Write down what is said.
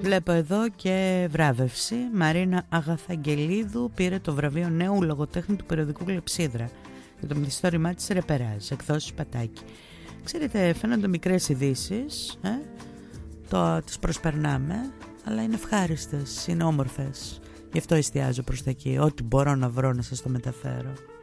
Βλέπω εδώ και βράβευση. Μαρίνα Αγαθαγγελίδου πήρε το βραβείο νέου λογοτέχνη του περιοδικού Κλεψίδρα για το μυθιστόρημά της Ρεπεράζ, εκδόσεις Πατάκη. Ξέρετε, φαίνονται μικρές ειδήσεις, τις προσπερνάμε, αλλά είναι ευχάριστες, είναι όμορφες. Γι' αυτό εστιάζω προς τα εκεί. Ό,τι μπορώ να βρω να σας το μεταφέρω.